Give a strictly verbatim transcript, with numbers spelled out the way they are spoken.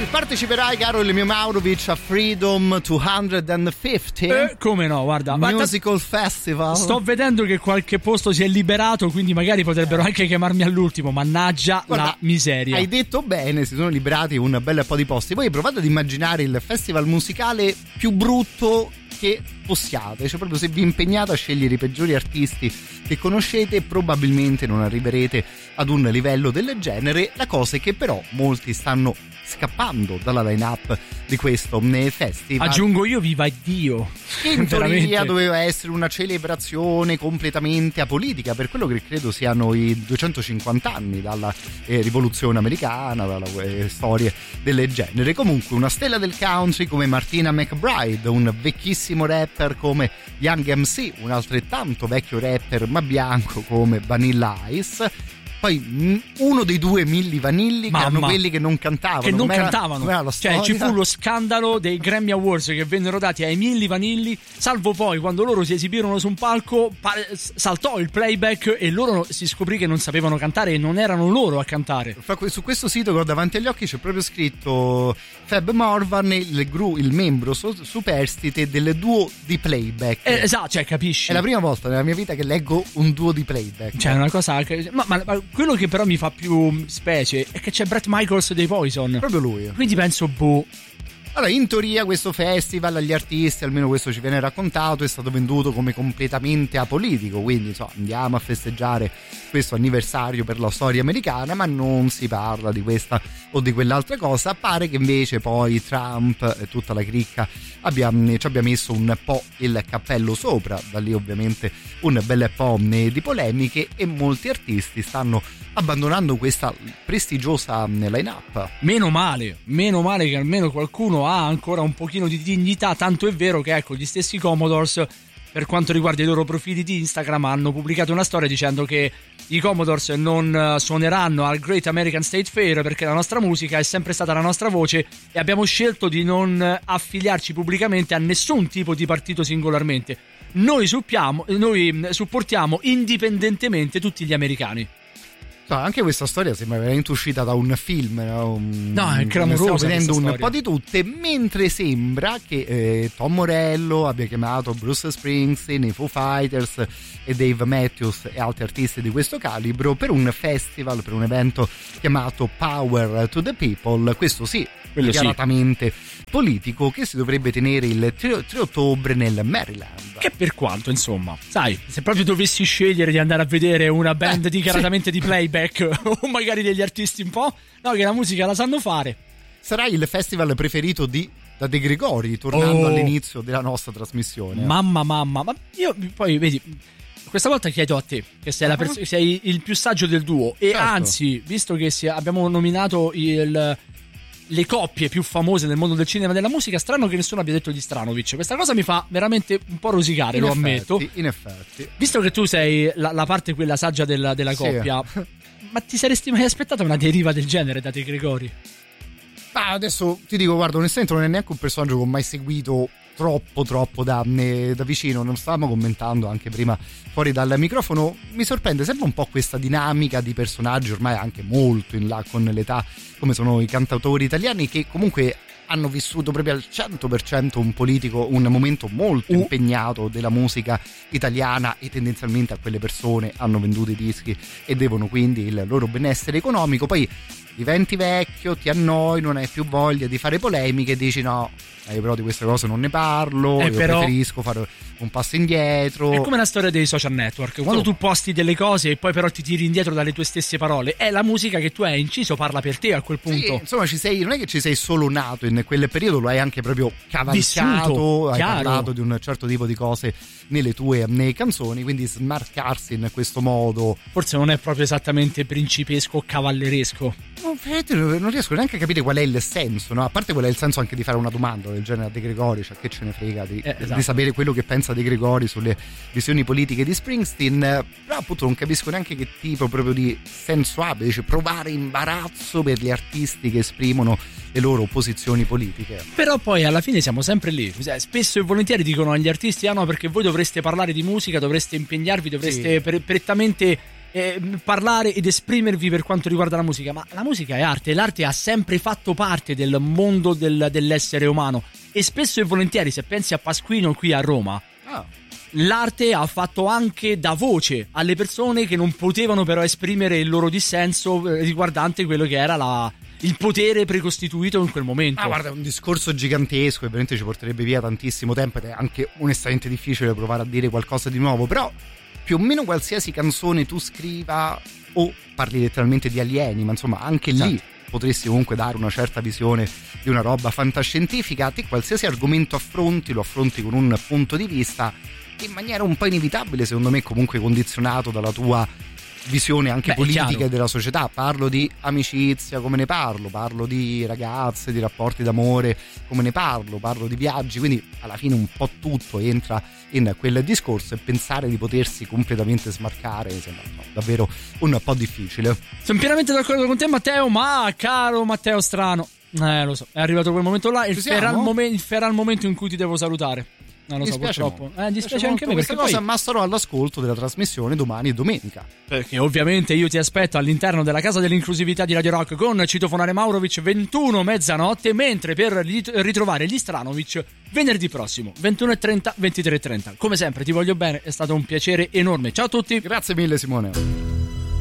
Parteciperai, caro il mio Maurovic, a Freedom duecentocinquanta? Eh, come no, guarda. Musical Festival. Sto vedendo che qualche posto si è liberato, quindi magari potrebbero anche chiamarmi all'ultimo. Mannaggia, guarda, la miseria. Hai detto bene, si sono liberati un bel po' di posti. Poi provate ad immaginare il festival musicale più brutto che possiate, cioè proprio se vi impegnate a scegliere i peggiori artisti che conoscete probabilmente non arriverete ad un livello del genere. La cosa è che però molti stanno scappando dalla line-up di questo festival. Aggiungo io, viva Dio, che in teoria doveva essere una celebrazione completamente apolitica, per quello che credo siano i duecentocinquanta anni dalla eh, rivoluzione americana, dalla eh, storie del genere. Comunque una stella del country come Martina McBride, un vecchissimo rapper come Young M C, un altrettanto vecchio rapper ma bianco come Vanilla Ice. Poi uno dei due Milli Vanilli, Mamma, che erano quelli che non cantavano, che non com'era, cantavano com'era la cioè ci fu lo scandalo dei Grammy Awards che vennero dati ai Milli Vanilli, salvo poi quando loro si esibirono su un palco saltò il playback e loro si scoprì che non sapevano cantare e non erano loro a cantare. Su questo sito che ho davanti agli occhi c'è proprio scritto Fab Morvan, il, gru, il membro superstite del duo di playback. eh, esatto, cioè capisci, è la prima volta nella mia vita che leggo un duo di playback, cioè è una cosa che, ma, ma, ma quello che però mi fa più specie è che c'è Bret Michaels dei Poison, proprio lui, quindi penso boh. Allora, in teoria questo festival agli artisti, almeno questo ci viene raccontato, è stato venduto come completamente apolitico, quindi insomma, andiamo a festeggiare questo anniversario per la storia americana, ma non si parla di questa o di quell'altra cosa. Pare che invece poi Trump e tutta la cricca abbia, ci abbia messo un po' il cappello sopra, da lì ovviamente un bel po' di polemiche, e molti artisti stanno abbandonando questa prestigiosa line-up. Meno male, meno male che almeno qualcuno ha ancora un pochino di dignità, tanto è vero che ecco gli stessi Commodores, per quanto riguarda i loro profili di Instagram, hanno pubblicato una storia dicendo che i Commodores non suoneranno al Great American State Fair perché la nostra musica è sempre stata la nostra voce e abbiamo scelto di non affiliarci pubblicamente a nessun tipo di partito singolarmente. Noi, suppiamo, noi supportiamo indipendentemente tutti gli americani. No, anche questa storia sembra veramente uscita da un film, no? No, è clamorosa. Stiamo vedendo un storia. po' di tutte, mentre sembra che eh, Tom Morello abbia chiamato Bruce Springsteen, i Foo Fighters e Dave Matthews e altri artisti di questo calibro per un festival, per un evento chiamato Power to the People, questo sì, quello dichiaratamente sì, politico, che si dovrebbe tenere il tre ottobre nel Maryland. Che per quanto, insomma, sai, se proprio dovessi scegliere di andare a vedere una band eh, dichiaratamente sì, di playback o magari degli artisti un po', no, che la musica la sanno fare. Sarà il festival preferito di da De Gregori, tornando oh. all'inizio della nostra trasmissione. Mamma, mamma, ma io poi vedi, questa volta chiedo a te, che sei, uh-huh. la pers- sei il più saggio del duo, e certo, anzi, visto che si, abbiamo nominato il... le coppie più famose nel mondo del cinema e della musica, strano che nessuno abbia detto gli Stranovic. Questa cosa mi fa veramente un po' rosicare, in lo effetti, ammetto. In effetti. Visto che tu sei la, la parte quella saggia della, della sì. coppia, ma ti saresti mai aspettata una deriva del genere da De Gregori? Ah, adesso ti dico, guarda, onestamente non è neanche un personaggio che ho mai seguito troppo troppo da, da vicino. Non stavamo commentando anche prima fuori dal microfono, mi sorprende sempre un po' questa dinamica di personaggi ormai anche molto in là con l'età, come sono i cantautori italiani, che comunque hanno vissuto proprio al cento per cento un politico, un momento molto uh. impegnato della musica italiana, e tendenzialmente a quelle persone hanno venduto i dischi e devono quindi il loro benessere economico. Poi diventi vecchio, ti annoi, non hai più voglia di fare polemiche e dici no, eh, però di queste cose non ne parlo, eh, io però preferisco fare un passo indietro. È come la storia dei social network, quando tu posti delle cose e poi però ti tiri indietro dalle tue stesse parole, è la musica che tu hai inciso, parla per te a quel punto. Sì, insomma, ci sei, non è che ci sei solo nato in quel periodo, lo hai anche proprio cavalcato, vissuto, hai chiaro, parlato di un certo tipo di cose nelle tue nei canzoni, quindi smarcarsi in questo modo forse non è proprio esattamente principesco o cavalleresco. Non riesco neanche a capire qual è il senso, no? A parte qual è il senso anche di fare una domanda del genere a De Gregori, cioè che ce ne frega di, eh, esatto. di sapere quello che pensa De Gregori sulle visioni politiche di Springsteen, però appunto non capisco neanche che tipo proprio di senso abbia, cioè provare imbarazzo per gli artisti che esprimono le loro posizioni politiche. Però poi alla fine siamo sempre lì, spesso e volentieri dicono agli artisti ah no, perché voi dovreste parlare di musica, dovreste impegnarvi, dovreste sì. pre- prettamente eh, parlare ed esprimervi per quanto riguarda la musica, ma la musica è arte, l'arte ha sempre fatto parte del mondo del, dell'essere umano, e spesso e volentieri, se pensi a Pasquino qui a Roma, Ah. l'arte ha fatto anche da voce alle persone che non potevano però esprimere il loro dissenso riguardante quello che era la, il potere precostituito in quel momento. Ah, guarda, è un discorso gigantesco e veramente ci porterebbe via tantissimo tempo ed è anche onestamente difficile provare a dire qualcosa di nuovo, però più o meno qualsiasi canzone tu scriva o parli letteralmente di alieni, ma insomma anche esatto. lì potresti comunque dare una certa visione di una roba fantascientifica. Te qualsiasi argomento affronti, lo affronti con un punto di vista in maniera un po' inevitabile, secondo me comunque condizionato dalla tua visione anche Beh, politica e della società. Parlo di amicizia, come ne parlo, parlo di ragazze, di rapporti d'amore, come ne parlo, parlo di viaggi, quindi alla fine un po' tutto entra in quel discorso e pensare di potersi completamente smarcare sembra no, davvero un po' difficile. Sono pienamente d'accordo con te, Matteo, ma caro Matteo Strano, eh lo so, è arrivato quel momento là, il feral, momen- il feral momento in cui ti devo salutare. Non lo so, purtroppo. Eh, dispiace anche a me. Questa cosa poi... ma sarò all'ascolto della trasmissione domani e domenica. Perché ovviamente io ti aspetto all'interno della casa dell'inclusività di Radio Rock con Citofonare Maurovic ventuno mezzanotte, mentre per ritrovare gli Stranovic venerdì prossimo ventuno e trenta ventitré e trenta. Come sempre ti voglio bene, è stato un piacere enorme. Ciao a tutti. Grazie mille Simone.